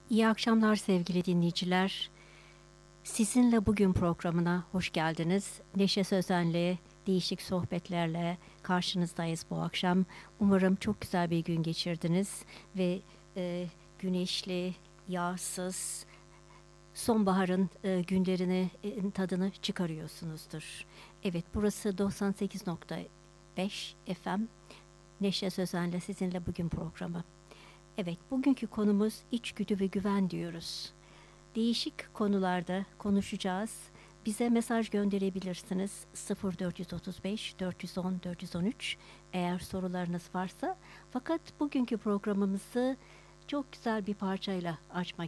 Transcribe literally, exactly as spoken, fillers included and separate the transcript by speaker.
Speaker 1: İyi akşamlar sevgili dinleyiciler. Sizinle bugün programına hoş geldiniz. Neşe Sözen'le değişik sohbetlerle karşınızdayız bu akşam. Umarım çok güzel bir gün geçirdiniz ve e, güneşli, yağsız, sonbaharın e, günlerini e, tadını çıkarıyorsunuzdur. Evet, burası doksan sekiz nokta beş F M. Neşe Sözen'le sizinle bugün programı. Evet, bugünkü konumuz içgüdü ve güven diyoruz. Değişik konularda konuşacağız. Bize mesaj gönderebilirsiniz. sıfır dört otuz beş dört yüz on dört yüz on üç eğer sorularınız varsa. Fakat bugünkü programımızı çok güzel bir parçayla açmak